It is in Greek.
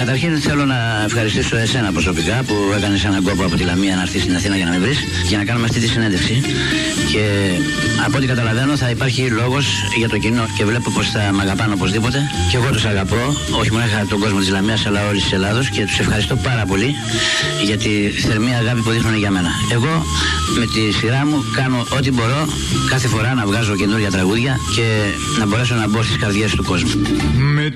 Καταρχήν θέλω να ευχαριστήσω εσένα προσωπικά που έκανες έναν κόπο από τη Λαμία να έρθεις στην Αθήνα για να με βρεις και να κάνουμε αυτή τη συνέντευξη. Και από ό,τι καταλαβαίνω θα υπάρχει λόγος για το κοινό και βλέπω πως θα με αγαπάνε οπωσδήποτε. Και εγώ τους αγαπώ, όχι μόνο τον κόσμο της Λαμίας αλλά όλης της Ελλάδος, και τους ευχαριστώ πάρα πολύ για τη θερμή αγάπη που δείχνουν για μένα. Εγώ με τη σειρά μου κάνω ό,τι μπορώ κάθε φορά να βγάζω καινούργια τραγούδια και να μπορέσω να μπω στις καρδιές του κόσμου.